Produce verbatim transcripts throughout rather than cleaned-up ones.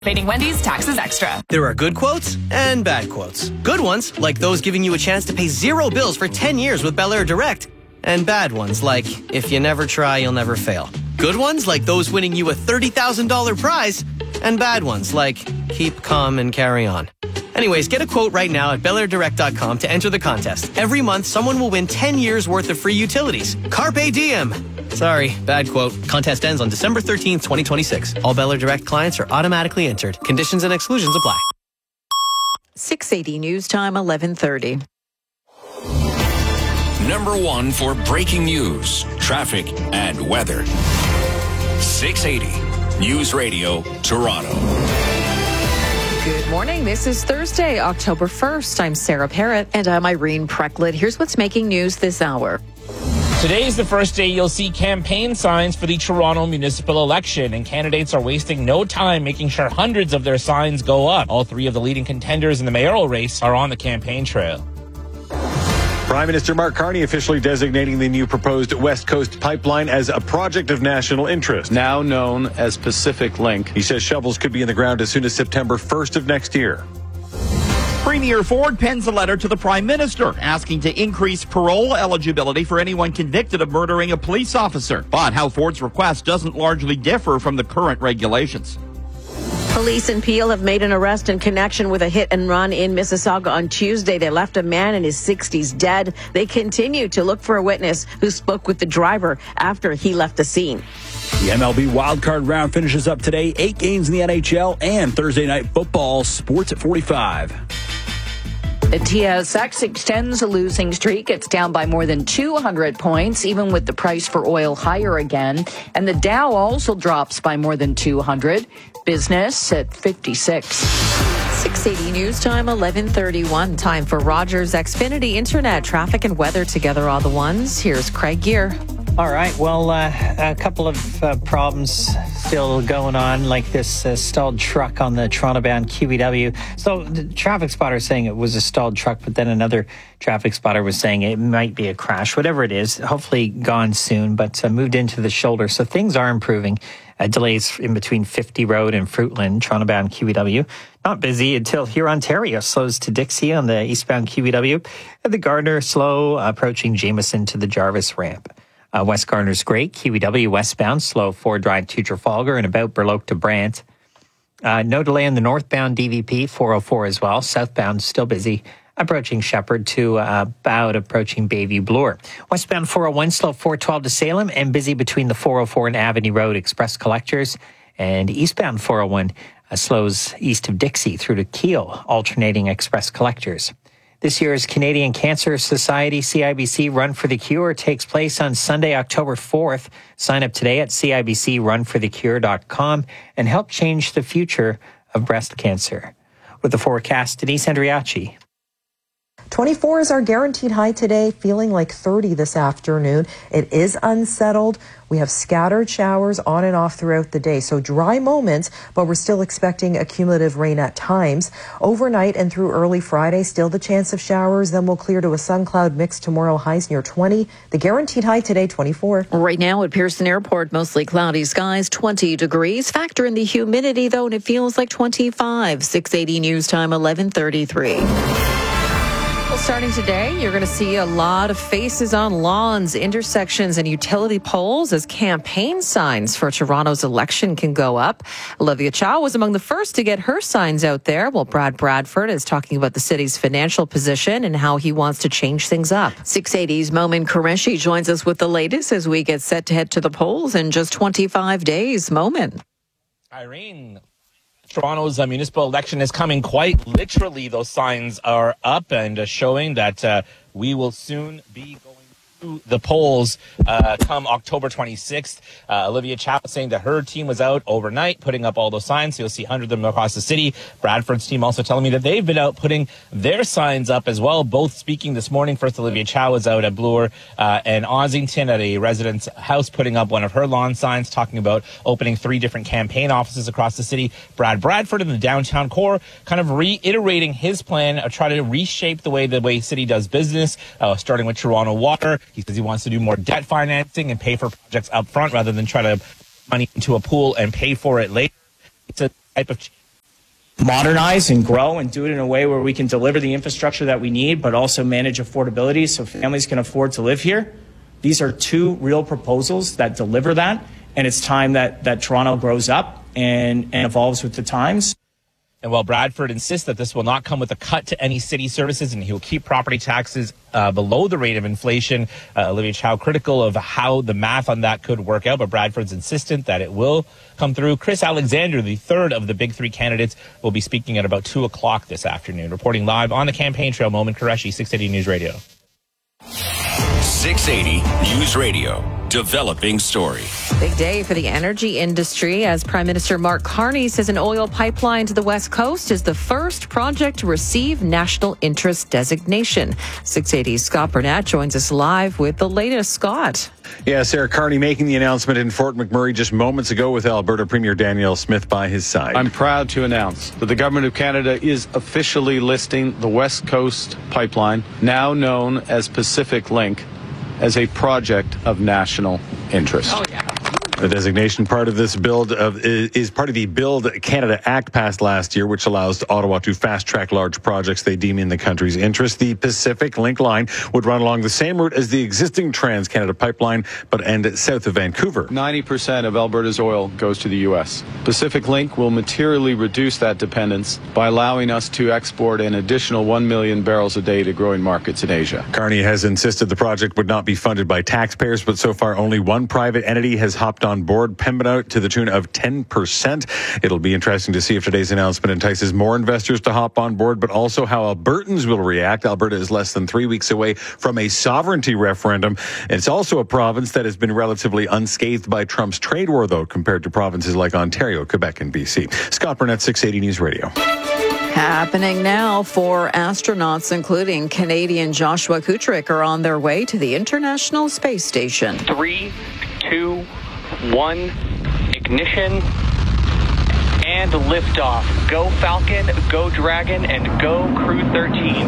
Activating Wendy's taxes extra. There are good quotes and bad quotes. Good ones, like those giving you a chance to pay zero bills for ten years with Bel Air Direct. And bad ones, like, if you never try, you'll never fail. Good ones, like those winning you a thirty thousand dollars prize. And bad ones, like, keep calm and carry on. Anyways, get a quote right now at bel air direct dot com to enter the contest. Every month, someone will win ten years worth of free utilities. Carpe diem. Sorry, bad quote. Contest ends on December thirteenth, twenty twenty-six. All Bel Air Direct clients are automatically entered. Conditions and exclusions apply. six eighty News Time, eleven thirty. Number one for breaking news, traffic, and weather. six eighty News Radio, Toronto. Good morning. This is Thursday, October first. I'm Sarah Parrott. And I'm Irene Precklett. Here's what's making news this hour. Today is the first day you'll see campaign signs for the Toronto municipal election, and candidates are wasting no time making sure hundreds of their signs go up. All three of the leading contenders in the mayoral race are on the campaign trail. Prime Minister Mark Carney officially designating the new proposed West Coast pipeline as a project of national interest, now known as Pacific Link. He says shovels could be in the ground as soon as September first of next year. Premier Ford pens a letter to the Prime Minister asking to increase parole eligibility for anyone convicted of murdering a police officer. But how Ford's request doesn't largely differ from the current regulations. Police in Peel have made an arrest in connection with a hit and run in Mississauga on Tuesday. They left a man in his sixties dead. They continue to look for a witness who spoke with the driver after he left the scene. The M L B wildcard round finishes up today. Eight games in the N H L and Thursday night football. Sports at forty-five. The T S X extends a losing streak. It's down by more than two hundred points, even with the price for oil higher again. And the Dow also drops by more than two hundred. Business at fifty-six. six eighty News Time, eleven thirty-one. Time for Rogers Xfinity Internet. Traffic and weather together are the ones. Here's Craig Gear. All right. Well, uh, a couple of uh, problems still going on, like this uh, stalled truck on the Toronto-bound Q E W. So the traffic spotter is saying it was a stalled truck, but then another traffic spotter was saying it might be a crash. Whatever it is, hopefully gone soon, but uh, moved into the shoulder. So things are improving. Uh, delays in between fifty Road and Fruitland, Toronto-bound Q E W. Not busy until Hurontario slows to Dixie on the eastbound Q E W. And the Gardner slow approaching Jameson to the Jarvis ramp. Uh, West Gardner's great. Q E W westbound, slow Ford Drive to Trafalgar and about Burloak to Brant. Uh, no delay on the northbound D V P, four oh four as well. Southbound, still busy. Approaching Shepherd to uh, about approaching Bayview Bloor. Westbound four oh one, slow four twelve to Salem and busy between the four oh four and Avenue Road Express Collectors. And eastbound four oh one uh, slows east of Dixie through to Keele, alternating Express Collectors. This year's Canadian Cancer Society C I B C Run for the Cure takes place on Sunday, October fourth. Sign up today at c i b c run for the cure dot com and help change the future of breast cancer. With the forecast, Denise Andriachi. twenty-four is our guaranteed high today, feeling like thirty this afternoon. It is unsettled. We have scattered showers on and off throughout the day, so dry moments, but we're still expecting accumulative rain at times. Overnight and through early Friday, still the chance of showers, then we'll clear to a sun-cloud mix tomorrow, highs near twenty. The guaranteed high today, twenty-four. Right now at Pearson Airport, mostly cloudy skies, twenty degrees. Factor in the humidity, though, and it feels like twenty-five. six eighty News Time, eleven thirty-three. Well, starting today, you're going to see a lot of faces on lawns, intersections, and utility poles as campaign signs for Toronto's election can go up. Olivia Chow was among the first to get her signs out there, while Brad Bradford is talking about the city's financial position and how he wants to change things up. six eighty's Momin Qureshi joins us with the latest as we get set to head to the polls in just twenty-five days. Momin. Irene, Toronto's uh, municipal election is coming quite literally. Those signs are up and uh, showing that uh, we will soon be going to the polls uh, come October twenty-sixth. Uh, Olivia Chow saying that her team was out overnight putting up all those signs. So you'll see hundreds of them across the city. Bradford's team also telling me that they've been out putting their signs up as well, both speaking this morning. First, Olivia Chow was out at Bloor uh, and Ossington at a resident's house putting up one of her lawn signs, talking about opening three different campaign offices across the city. Brad Bradford in the downtown core kind of reiterating his plan of trying to reshape the way the way city does business, uh, starting with Toronto Water. He says he wants to do more debt financing and pay for projects up front rather than try to put money into a pool and pay for it later. It's a type of change modernize and grow and do it in a way where we can deliver the infrastructure that we need, but also manage affordability so families can afford to live here. These are two real proposals that deliver that, and it's time that, that Toronto grows up and, and evolves with the times. And while Bradford insists that this will not come with a cut to any city services and he will keep property taxes uh, below the rate of inflation, uh, Olivia Chow critical of how the math on that could work out, but Bradford's insistent that it will come through. Chris Alexander, the third of the big three candidates, will be speaking at about two o'clock this afternoon. Reporting live on the campaign trail, Momin Qureshi, six eighty News Radio. six eighty News Radio. Developing story. Big day for the energy industry as Prime Minister Mark Carney says an oil pipeline to the West Coast is the first project to receive national interest designation. six eighty's Scott Burnett joins us live with the latest. Scott. Yeah, Sarah Carney making the announcement in Fort McMurray just moments ago with Alberta Premier Danielle Smith by his side. I'm proud to announce that the Government of Canada is officially listing the West Coast Pipeline, now known as Pacific Link, as a project of national interest. Oh, yeah. The designation part of this build of is part of the Build Canada Act passed last year, which allows Ottawa to fast-track large projects they deem in the country's interest. The Pacific Link line would run along the same route as the existing Trans-Canada Pipeline, but end south of Vancouver. ninety percent of Alberta's oil goes to the U S. Pacific Link will materially reduce that dependence by allowing us to export an additional one million barrels a day to growing markets in Asia. Carney has insisted the project would not be funded by taxpayers, but so far only one private entity has hopped on board, Pembina, to the tune of ten percent. It'll be interesting to see if today's announcement entices more investors to hop on board, but also how Albertans will react. Alberta is less than three weeks away from a sovereignty referendum. It's also a province that has been relatively unscathed by Trump's trade war, though, compared to provinces like Ontario, Quebec, and B C. Scott Burnett, six eighty News Radio. Happening now for astronauts, including Canadian Joshua Kutrick, are on their way to the International Space Station. Three, two, one, ignition, and liftoff. Go Falcon, go Dragon, and go Crew thirteen.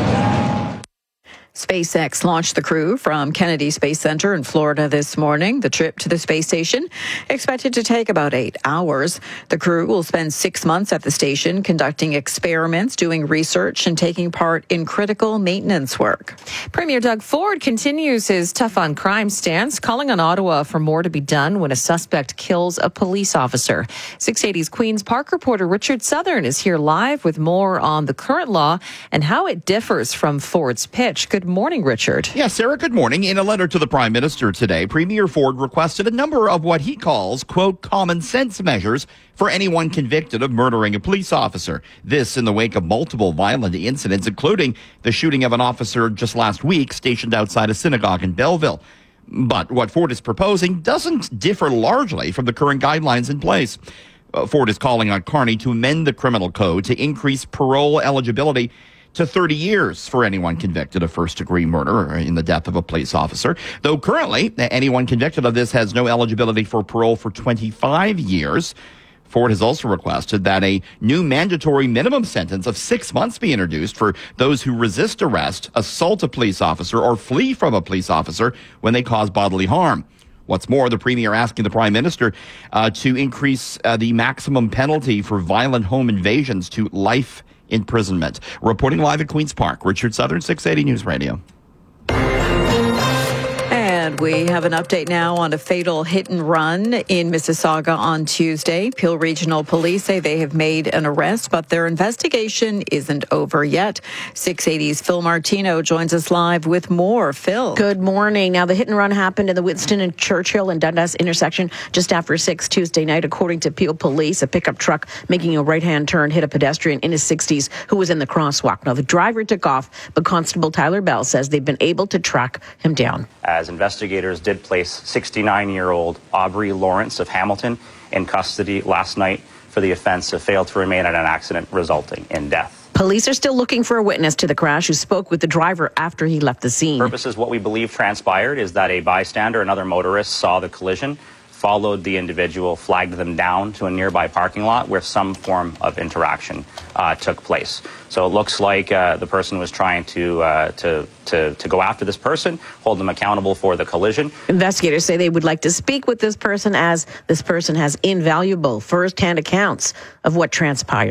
SpaceX launched the crew from Kennedy Space Center in Florida this morning. The trip to the space station expected to take about eight hours. The crew will spend six months at the station conducting experiments, doing research, and taking part in critical maintenance work. Premier Doug Ford continues his tough on crime stance, calling on Ottawa for more to be done when a suspect kills a police officer. six eighty's Queen's Park reporter Richard Southern is here live with more on the current law and how it differs from Ford's pitch. Good morning, Richard. Yes, yeah, Sarah, good morning. In a letter to the Prime Minister today, Premier Ford requested a number of what he calls, quote, common sense measures for anyone convicted of murdering a police officer. This in the wake of multiple violent incidents, including the shooting of an officer just last week stationed outside a synagogue in Belleville. But what Ford is proposing doesn't differ largely from the current guidelines in place. Uh, Ford is calling on Carney to amend the criminal code to increase parole eligibility to thirty years for anyone convicted of first-degree murder in the death of a police officer. Though currently, anyone convicted of this has no eligibility for parole for twenty-five years. Ford has also requested that a new mandatory minimum sentence of six months be introduced for those who resist arrest, assault a police officer, or flee from a police officer when they cause bodily harm. What's more, the Premier asking the Prime Minister uh, to increase uh, the maximum penalty for violent home invasions to life imprisonment. Reporting live at Queen's Park, Richard Southern, six eighty News Radio. And we have an update now on a fatal hit and run in Mississauga on Tuesday. Peel Regional Police say they have made an arrest, but their investigation isn't over yet. six eighty's Phil Martino joins us live with more. Phil. Good morning. Now, the hit and run happened in the Winston and Churchill and Dundas intersection just after six Tuesday night. According to Peel Police, a pickup truck making a right-hand turn hit a pedestrian in his sixties who was in the crosswalk. Now, the driver took off, but Constable Tyler Bell says they've been able to track him down. As investigators did place sixty-nine-year-old Aubrey Lawrence of Hamilton in custody last night for the offense of failed to remain at an accident resulting in death. Police are still looking for a witness to the crash who spoke with the driver after he left the scene. Purposes, what we believe transpired is that a bystander, another motorist, saw the collision, followed the individual, flagged them down to a nearby parking lot where some form of interaction uh, took place. So it looks like uh, the person was trying to, uh, to, to, to go after this person, hold them accountable for the collision. Investigators say they would like to speak with this person as this person has invaluable first-hand accounts of what transpired.